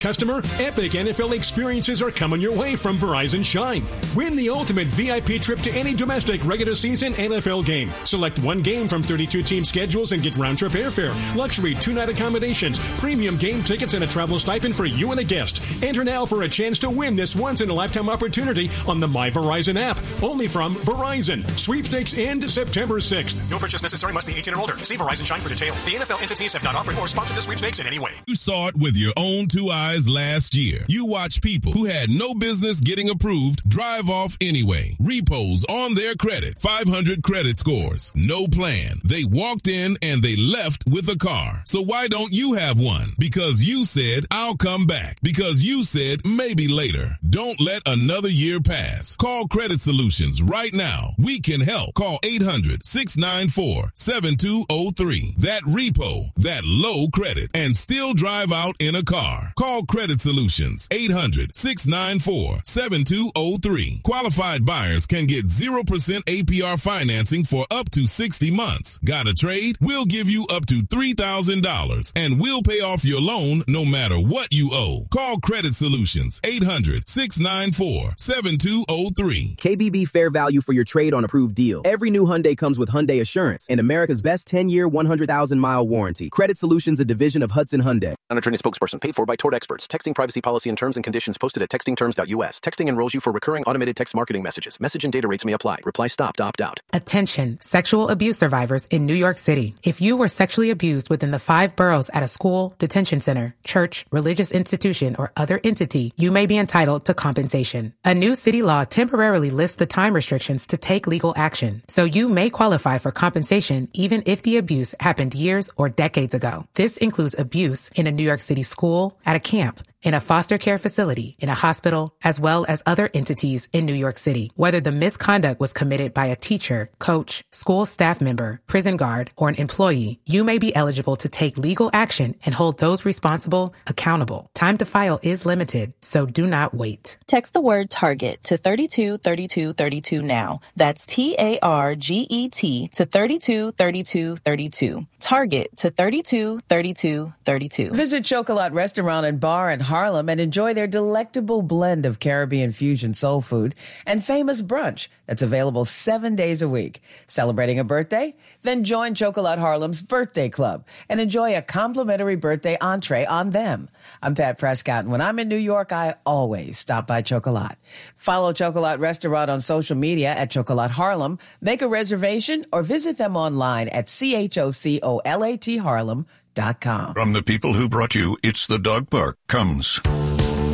Customer, epic NFL experiences are coming your way from Verizon Shine. Win the ultimate VIP trip to any domestic regular season NFL game. Select one game from 32 team schedules and get round-trip airfare, luxury 2-night accommodations, premium game tickets, and a travel stipend for you and a guest. Enter now for a chance to win this once-in-a-lifetime opportunity on the My Verizon app. Only from Verizon. Sweepstakes end September 6th. No purchase necessary. Must be 18 or older. See Verizon Shine for details. The NFL entities have not offered or sponsored the sweepstakes in any way. You saw it with your own two eyes last year. You watch people who had no business getting approved drive off anyway. Repos on their credit. 500 credit scores. No plan. They walked in and they left with a car. So why don't you have one? Because you said, I'll come back. Because you said, maybe later. Don't let another year pass. Call Credit Solutions right now. We can help. Call 800-694-7203. That repo, that low credit, and still drive out in a car. Call Credit Solutions, 800-694-7203. Qualified buyers can get 0% APR financing for up to 60 months. Got a trade? We'll give you up to $3,000 and we'll pay off your loan no matter what you owe. Call Credit Solutions, 800-694-7203. KBB Fair Value for your trade on approved deal. Every new Hyundai comes with Hyundai Assurance and America's best 10-year, 100,000-mile warranty. Credit Solutions, a division of Hudson Hyundai. An attorney spokesperson paid for by Tort Experts. Texting privacy policy and terms and conditions posted at textingterms.us. Texting enrolls you for recurring automated text marketing messages. Message and data rates may apply. Reply stop to opt out. Attention, sexual abuse survivors in New York City. If you were sexually abused within the 5 boroughs at a school, detention center, church, religious institution, or other entity, you may be entitled to compensation. A new city law temporarily lifts the time restrictions to take legal action, so you may qualify for compensation even if the abuse happened years or decades ago. This includes abuse in a New York City school, at a camp, in a foster care facility, in a hospital, as well as other entities in New York City. Whether the misconduct was committed by a teacher, coach, school staff member, prison guard, or an employee, you may be eligible to take legal action and hold those responsible accountable. Time to file is limited, so do not wait. Text the word TARGET to 323232 now. That's TARGET to 323232. Target to 323232. Visit Chocolat Restaurant and Bar in Harlem and enjoy their delectable blend of Caribbean fusion soul food and famous brunch that's available 7 days a week. Celebrating a birthday? Then join Chocolat Harlem's Birthday Club and enjoy a complimentary birthday entree on them. I'm Pat Prescott, and when I'm in New York, I always stop by Chocolat. Follow Chocolat Restaurant on social media at Chocolat Harlem, make a reservation, or visit them online at CHOCOLAT Harlem.com. From the people who brought you It's the Dog Park comes